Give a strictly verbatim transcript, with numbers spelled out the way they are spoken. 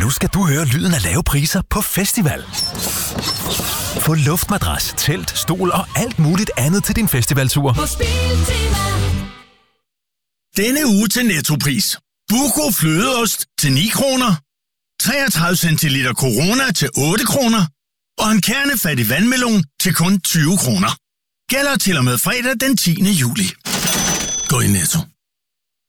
Nu skal du høre lyden af lave priser på festival. Få luftmadras, telt, stol og alt muligt andet til din festivaltur. På Biltema. Denne uge til Nettopris. Buco flødeost til ni kroner. treogtredive centiliter Corona til otte kroner. Og en kernefattig vandmelon til kun tyve kroner. Gælder til og med fredag den tiende juli. Gå i Netto.